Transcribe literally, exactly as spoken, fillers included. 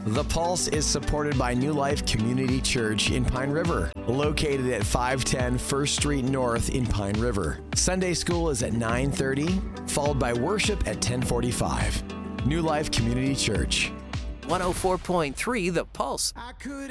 The Pulse is supported by New Life Community Church in Pine River, located at five ten First Street North in Pine River. Sunday school is at nine thirty, followed by worship at ten forty-five. New Life Community Church. one oh four point three The Pulse.